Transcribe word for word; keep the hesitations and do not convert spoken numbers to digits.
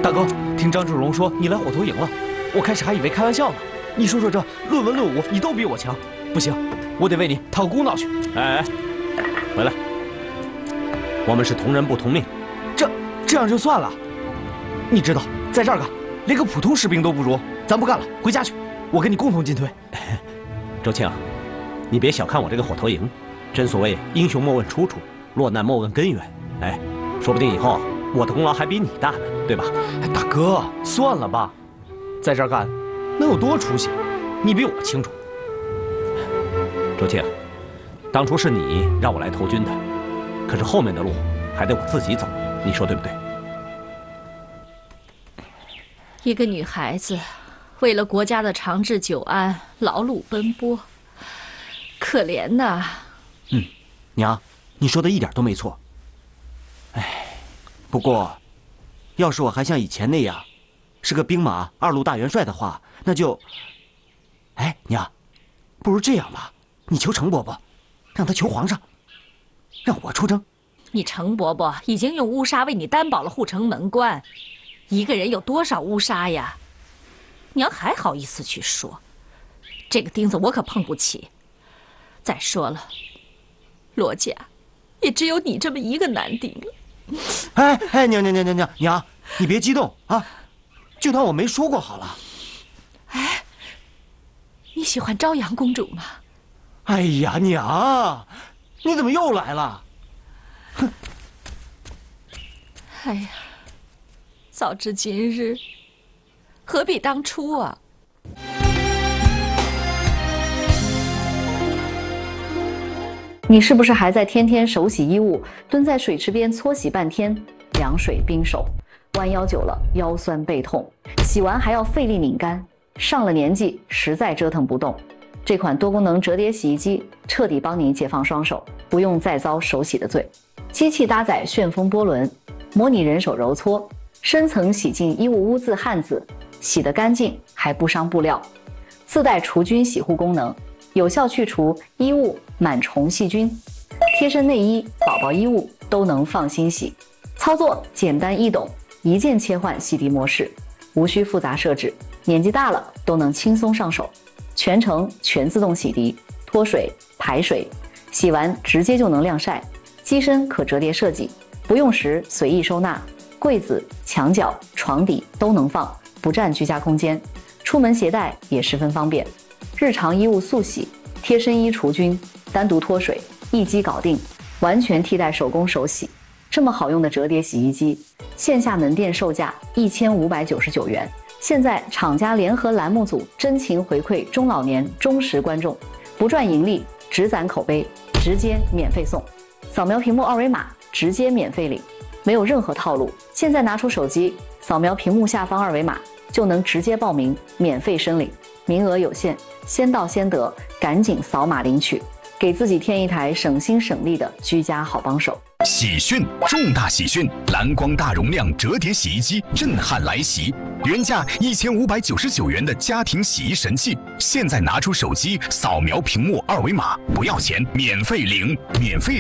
大哥，听张志荣说你来火头营了，我开始还以为开玩笑呢。你说说这论文论武，你都比我强，不行，我得为你讨个公道去。 哎哎，回来，我们是同人不同命。 这这样就算了？你知道，在这儿干，连个普通士兵都不如，咱不干了，回家去，我跟你共同进退。 周庆，你别小看我这个火头营，真所谓英雄莫问出处，落难莫问根源。哎，说不定以后我的功劳还比你大呢，对吧？ 哎，大哥，算了吧，在这儿干能有多出息，你比我清楚。 周庆，当初是你让我来投军的，可是后面的路还得我自己走，你说对不对？ 一个女孩子，为了国家的长治久安，劳碌奔波，可怜呐。 嗯，娘，你说的一点都没错。哎，不过，要是我还像以前那样，是个兵马二路大元帅的话，那就……哎，娘，不如这样吧，你求程伯伯，让他求皇上，让我出征。 你程伯伯已经用乌纱为你担保了护城门关，一个人有多少乌纱呀？娘还好意思去说，这个钉子我可碰不起。再说了，罗家也只有你这么一个男丁了。 哎哎，娘娘娘娘娘娘，你别激动啊，就当我没说过好了。 哎，你喜欢朝阳公主吗？ 哎呀，娘，你怎么又来了？哼！ 哎呀，早知今日，何必当初啊！ 你是不是还在天天手洗衣物，蹲在水池边搓洗半天，凉水冰手，弯腰久了腰酸背痛，洗完还要费力拧干，上了年纪实在折腾不动。这款多功能折叠洗衣机彻底帮你解放双手，不用再遭手洗的罪。机器搭载旋风波轮，模拟人手揉搓，深层洗净衣物污渍汗渍，洗得干净还不伤布料。自带除菌洗护功能，有效去除衣物螨虫细菌，贴身内衣、宝宝衣物都能放心洗。操作简单易懂，一键切换洗涤模式，无需复杂设置，年纪大了都能轻松上手。全程全自动洗涤，脱水、排水，洗完直接就能晾晒。机身可折叠设计，不用时随意收纳，柜子、墙角、床底都能放，不占居家空间。出门携带也十分方便。日常衣物速洗，贴身衣除菌，单独脱水，一机搞定，完全替代手工手洗。这么好用的折叠洗衣机，线下门店售价一千五百九十九元。现在厂家联合栏目组真情回馈中老年忠实观众，不赚盈利，只攒口碑，直接免费送。扫描屏幕二维码，直接免费领，没有任何套路。现在拿出手机，扫描屏幕下方二维码，就能直接报名，免费申领。名额有限，先到先得，赶紧扫码领取，给自己添一台省心省力的居家好帮手。 喜讯，重大喜讯！蓝光大容量折叠洗衣机震撼来袭，原价一千五百九十九元的家庭洗衣神器，现在拿出手机扫描屏幕二维码，不要钱，免费领，免费。